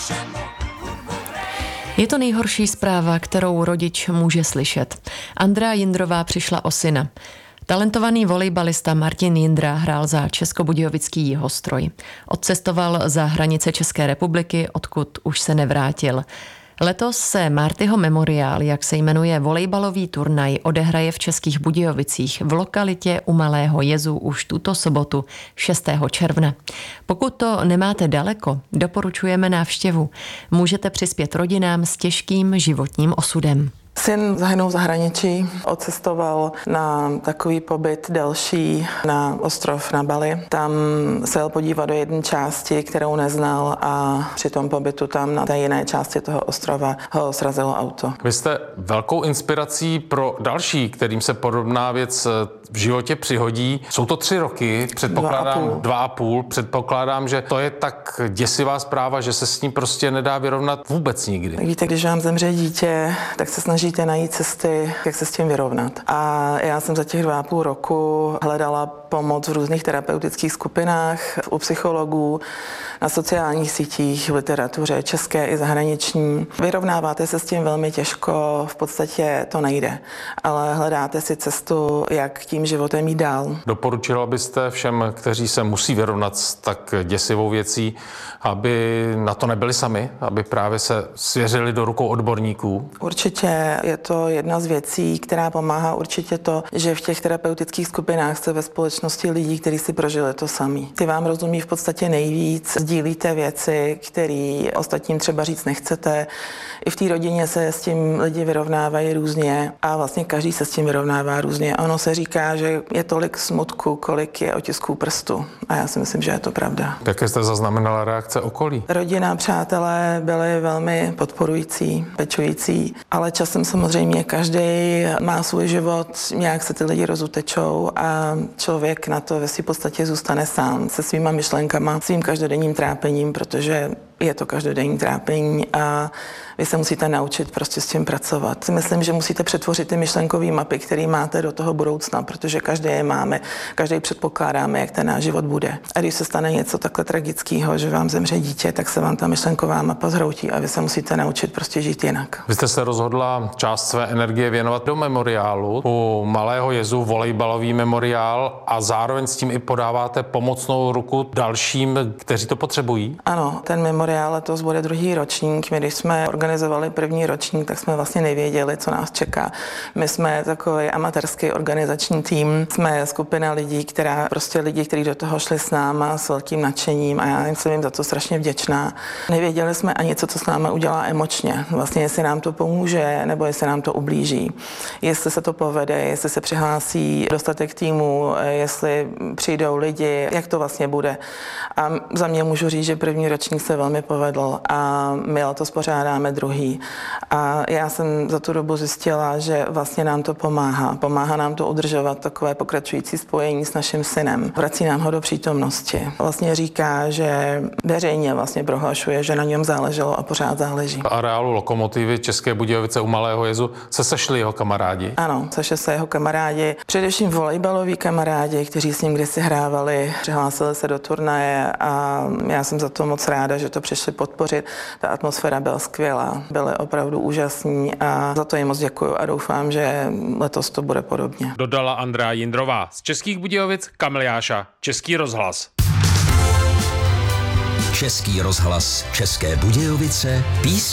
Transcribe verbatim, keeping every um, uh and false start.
Je to nejhorší zpráva, kterou rodič může slyšet. Andrea Jindrová přišla o syna. Talentovaný volejbalista Martin Jindra hrál za Českobudějovický Jihostroj. Odcestoval za hranice České republiky, odkud už se nevrátil. Letos se Martyho memoriál, jak se jmenuje volejbalový turnaj, odehraje v Českých Budějovicích v lokalitě u Malého Jezu už tuto sobotu šestého června. Pokud to nemáte daleko, doporučujeme návštěvu. Můžete přispět rodinám s těžkým životním osudem. Syn zahynul v zahraničí, odcestoval na takový pobyt delší na ostrov na Bali. Tam se jel podívat do jedné části, kterou neznal, a při tom pobytu tam na té jiné části toho ostrova ho srazilo auto. Vy jste velkou inspirací pro další, kterým se podobná věc v životě přihodí. Jsou to tři roky, předpokládám dva a, dva a půl. Předpokládám, že to je tak děsivá zpráva, že se s ní prostě nedá vyrovnat vůbec nikdy. Víte, když vám zemře dítě, tak se snažíte najít cesty, jak se s tím vyrovnat. A já jsem za těch dva a půl roku hledala pomoc v různých terapeutických skupinách, u psychologů, na sociálních sítích, v literatuře české i zahraniční. Vyrovnáváte se s tím velmi těžko, v podstatě to nejde, ale hledáte si cestu, jak tím životem jít dál. Doporučila byste všem, kteří se musí vyrovnat s tak děsivou věcí, aby na to nebyli sami, aby právě se svěřili do rukou odborníků? Určitě je to jedna z věcí, která pomáhá určitě to, že v těch terapeutických skupinách jste ve společnosti lidí, kteří si prožili to samý. Ty vám rozumí v podstatě nejvíc, sdílíte věci, které ostatním třeba říct nechcete. I v té rodině se s tím lidi vyrovnávají různě a vlastně každý se s tím vyrovnává různě. Ono se říká, že je tolik smutku, kolik je otisků prstu. A já si myslím, že je to pravda. Jaké jste zaznamenala reakce okolí? Rodina, přátelé byli velmi podporující, pečující, ale časem samozřejmě každý má svůj život, nějak se ty lidi rozutečou a člověk na to ve svým podstatě zůstane sám se svýma myšlenkama, svým každodenním trápením, protože je to každodenní trápení a vy se musíte naučit prostě s tím pracovat. Myslím, že musíte přetvořit ty myšlenkové mapy, které máte do toho budoucna, protože každý je máme, každý předpokládáme, jak ten náš život bude. A když se stane něco takhle tragického, že vám zemře dítě, tak se vám ta myšlenková mapa zhroutí a vy se musíte naučit prostě žít jinak. Vy jste se rozhodla část své energie věnovat do memoriálu u Malého Jezu, volejbalový memoriál, a zároveň s tím i podáváte pomocnou ruku dalším, kteří to potřebují? Ano, ten memoriál letos bude druhý ročník. My, když jsme organizovali první ročník, tak jsme vlastně nevěděli, co nás čeká. My jsme takový amatérský organizační tým, jsme skupina lidí, která prostě lidi, kteří do toho šli s náma s velkým nadšením, a já jsem jim za to strašně vděčná. Nevěděli jsme ani, co to s námi udělá emočně. Vlastně, jestli nám to pomůže, nebo jestli nám to ublíží. Jestli se to povede, jestli se přihlásí dostatek týmu, jestli přijdou lidi, jak to vlastně bude. A za mě můžu říct, že první ročník se velmi povedl a my letos pořádáme druhý. A já jsem za tu dobu zjistila, že vlastně nám to pomáhá. Pomáhá nám to udržovat takové pokračující spojení s naším synem. Vrací nám ho do přítomnosti. Vlastně říká, že veřejně vlastně prohlašuje, že na něm záleželo a pořád záleží. V areálu Lokomotivy České Budějovice u Malého Jezu se sešli jeho kamarádi? Ano, sešli se jeho kamarádi. Především volejbaloví kamarádi, kteří s ním kdysi hrávali, přihlásili se do turnaje a já jsem za to moc ráda, že to přišli podpořit. Ta atmosféra byla skvělá, byly opravdu úžasní a za to jim moc děkuju a doufám, že letos to bude podobně. Dodala Andrea Jindrová. Z Českých Budějovic Kamil Jáša, Český rozhlas. Český rozhlas, České Budějovice, písně